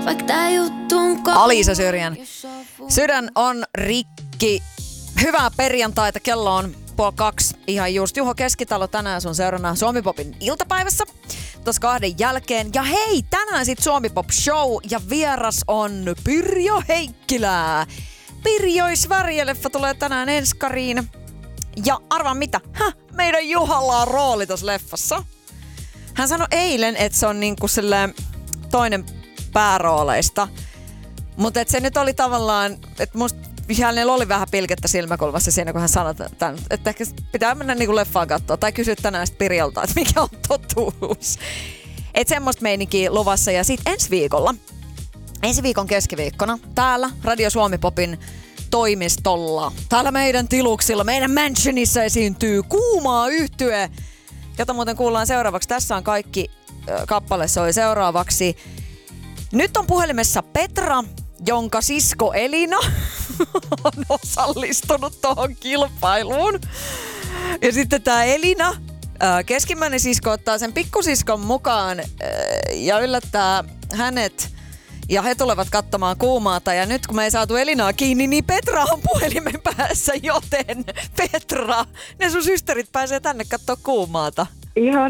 Vaikka tää juttu on Alisa Syrjän. Sydän on rikki. Hyvää perjantaita. Kello on 1:30. Ihan just Juho Keskitalo tänään sun seurana Suomi-popin iltapäivässä. Tuossa 2 jälkeen. Ja hei, tänään sit Suomi-pop show ja vieras on Pirjo Heikkilä. Pirjois Värjeleffa tulee tänään enskariin. Ja arvaa mitä? Meidän Juhalla on rooli tossa leffassa. Hän sanoi eilen, että se on niinku toinen päärooleista. Mutta se nyt oli tavallaan, että musta hänellä oli vähän pilkettä silmäkulmassa siinä, kun hän sanoi tämän. Että ehkä pitää mennä niinku leffaan katsoa tai kysyä tänään sit Pirjolta, että mikä on totuus. Että semmoista meininkiä luvassa. Ja sit ensi viikon keskiviikkona täällä Radio Suomi-popin toimistolla. Täällä meidän tiluksilla, meidän mansionissa esiintyy Kuumaa yhtye, jota muuten kuullaan seuraavaksi. Tässä on kaikki kappale soi seuraavaksi. Nyt on puhelimessa Petra, jonka sisko Elina on osallistunut tuohon kilpailuun. Ja sitten tää Elina, keskimmäinen sisko, ottaa sen pikkusiskon mukaan ja yllättää hänet. Ja he tulevat katsomaan Kuumaata. Ja nyt kun me ei saatu Elinaa kiinni, niin Petra on puhelimen päässä, joten Petra, ne sun systerit pääsee tänne katsoa Kuumaata. Ihan